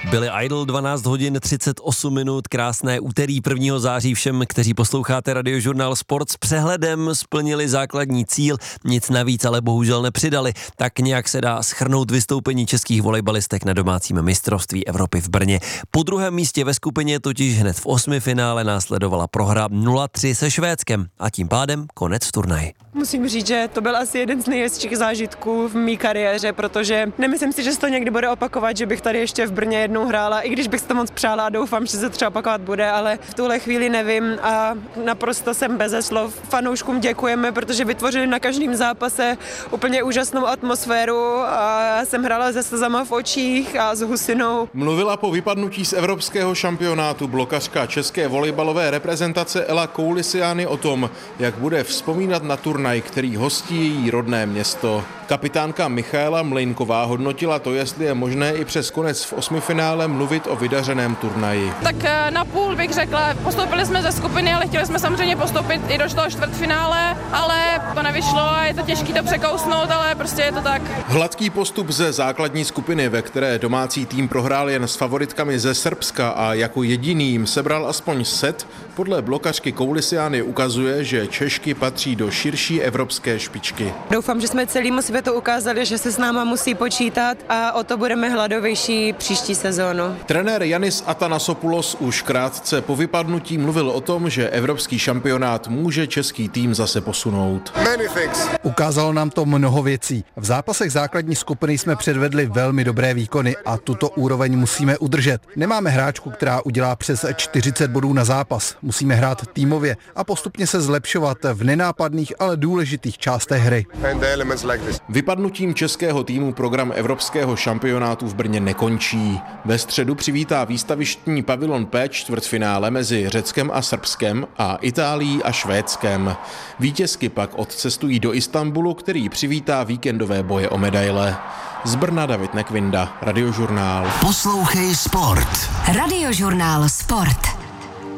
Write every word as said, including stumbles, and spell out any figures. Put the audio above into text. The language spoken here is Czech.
Billy Idol, dvanáct hodin třicet osm minut, krásné úterý prvního září všem, kteří posloucháte Radiožurnál Sport. S přehledem splnili základní cíl, nic navíc ale bohužel nepřidali. Tak nějak se dá shrnout vystoupení českých volejbalistek na domácím mistrovství Evropy v Brně. Po druhém místě ve skupině totiž hned v osmi finále následovala prohra nula tři se Švédskem a tím pádem konec v turnaji. Musím říct, že to byl asi jeden z nejhezčích zážitků v mý kariéře, protože nemyslím si, že se to někdy bude opakovat, že bych tady ještě v Brně jednou hrála, i když bych to moc přála a doufám, že se třeba opakovat bude, ale v tuhle chvíli nevím a naprosto jsem beze slov. Fanouškům děkujeme, protože vytvořili na každém zápase úplně úžasnou atmosféru a jsem hrála se slzama v očích a s husinou. Mluvila po vypadnutí z evropského šampionátu blokařka české volejbalové reprezentace Ela Koulisiany o tom, jak bude vzpomínat na turnaj, který hostí její rodné město. Kapitánka Michaela Mlejnková hodnotila to, jestli je možné i přes konec v osmifinále mluvit o vydařeném turnaji. Tak na půl bych řekla, postoupili jsme ze skupiny, ale chtěli jsme samozřejmě postoupit i do toho čtvrtfinále, ale to nevyšlo a je to těžké to překousnout, ale prostě je to tak. Hladký postup ze základní skupiny, ve které domácí tým prohrál jen s favoritkami ze Srbska a jako jediný jim sebral aspoň set, podle blokařky Koulisiany ukazuje, že Češky patří do širší evropské špičky. Doufám, že jsme celému světu ukázali, že se s náma musí počítat a o to budeme hladovější příští sezónu. Trenér Yannis Athanasopoulos už krátce po vypadnutí mluvil o tom, že evropský šampionát může český tým zase posunout. Ukázalo nám to mnoho věcí. V zápasech základní skupiny jsme předvedli velmi dobré výkony a tuto úroveň musíme udržet. Nemáme hráčku, která udělá přes čtyřicet bodů na zápas. Musíme hrát týmově a postupně se zlepšovat v nenápadných, ale důležitých částech hry. Vypadnutím českého týmu program evropského šampionátu v Brně nekončí. Ve středu přivítá výstavištní pavilon P čtvrtfinále mezi Řeckem a Srbskem a Itálií a Švédskem. Vítězky pak odcestují do Istanbulu, který přivítá víkendové boje o medaile. Z Brna David Nekvinda, Radiožurnál. Poslouchej Sport. Radiožurnál Sport.